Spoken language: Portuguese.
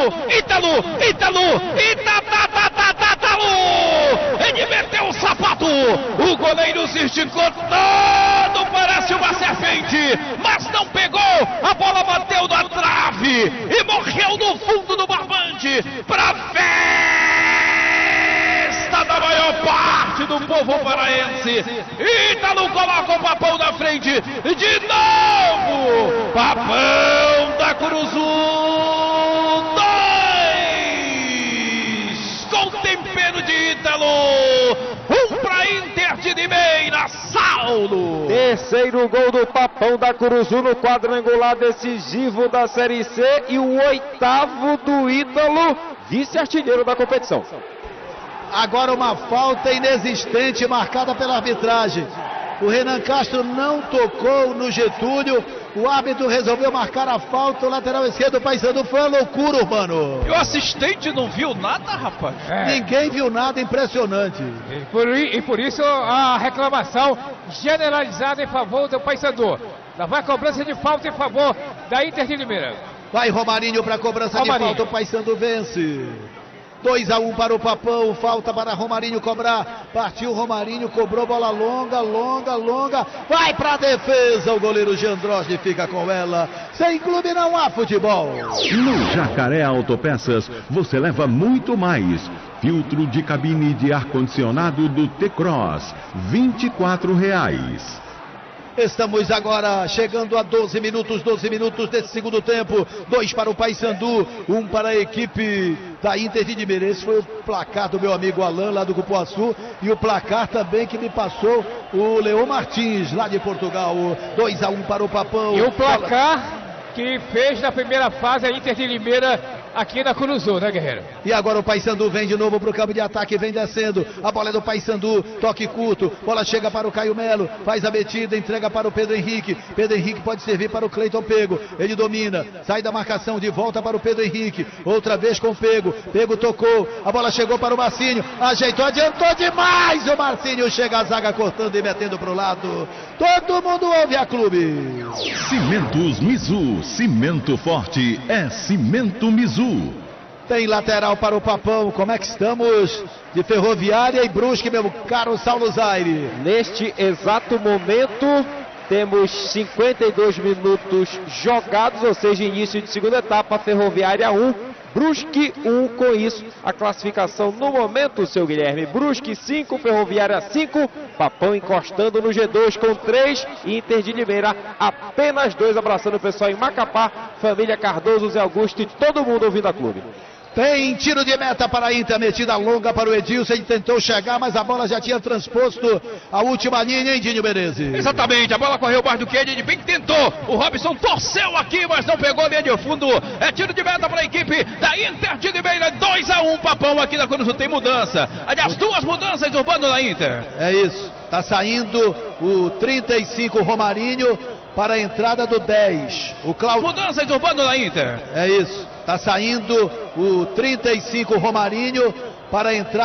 Ítalo! Ele meteu o sapato! O goleiro se esticou todo, parece uma serpente, mas não pegou! A bola bateu na trave e morreu no fundo do barbante para festa da maior parte do povo paraense. Ítalo coloca o Papão na frente de novo. Papão da Curuzu 2 com tempero de Ítalo, 1 para Inter de Limeira. Saulo. Terceiro gol do Papão da Curuzu no quadrangular decisivo da Série C e o 8º do Ítalo, vice-artilheiro da competição. Agora uma falta inexistente marcada pela arbitragem. O Renan Castro não tocou no Getúlio. O árbitro resolveu marcar a falta. O lateral esquerdo do Paysandu. Foi uma loucura, Urbano. E o assistente não viu nada, rapaz? Ninguém viu nada, impressionante. E por isso a reclamação generalizada em favor do Paysandu. Lá vai a cobrança de falta em favor da Inter de Limeira. Vai Romarinho para a cobrança de falta. O Paysandu vence. 2-1 para o Papão, falta para Romarinho cobrar, partiu Romarinho, cobrou bola longa, vai para a defesa, o goleiro Jandrosne fica com ela, sem clube não há futebol. No Jacaré Autopeças você leva muito mais. Filtro de cabine de ar-condicionado do T-Cross, R$24. Estamos agora chegando a 12 minutos desse segundo tempo. 2 para o Paysandu, 1 para a equipe da Inter de Limeira. Esse foi o placar do meu amigo Alain, lá do Cupuaçu, e o placar também que me passou o Leão Martins, lá de Portugal. 2-1 para o Papão. E o placar que fez na primeira fase a Inter de Limeira aqui na Curuzu, né, Guerreiro? E agora o Paysandu vem de novo para o campo de ataque, vem descendo, a bola é do Paysandu, toque curto, bola chega para o Caio Melo, faz a metida, entrega para o Pedro Henrique pode servir para o Cleiton Pego, ele domina, sai da marcação, de volta para o Pedro Henrique, outra vez com o Pego tocou, a bola chegou para o Marcinho, ajeitou, adiantou demais, o Marcinho chega a zaga cortando e metendo para o lado, todo mundo ouve a clube. Cimentos Mizu, cimento forte é Cimento Mizu. Tem lateral para o Papão. Como é que estamos de Ferroviária e Brusque, meu caro Saulo Zaire? Neste exato momento temos 52 minutos jogados, ou seja, início de segunda etapa. Ferroviária 1, Brusque 1. Com isso, a classificação no momento, seu Guilherme: Brusque 5, Ferroviária 5, Papão encostando no G2 com 3, Inter de Limeira apenas 2. Abraçando o pessoal em Macapá, família Cardoso, Zé Augusto e todo mundo ouvindo a clube. Tem tiro de meta para a Inter, metida longa para o Edilson, ele tentou chegar, mas a bola já tinha transposto a última linha, hein, Dinho Berezi? Exatamente, a bola correu mais do que ele, bem que tentou, o Robson torceu aqui, mas não pegou linha de fundo. É tiro de meta para a equipe da Inter de Limeira, 2-1, Papão aqui na Curuzu. Tem mudança, aliás, 2 mudanças, Urbano, na Inter. É isso, tá saindo o 35 Romarinho para a entrada do 10. O Cláudio. Mudanças, Urbano, na Inter. É isso, tá saindo o 35 Romarinho para a entrada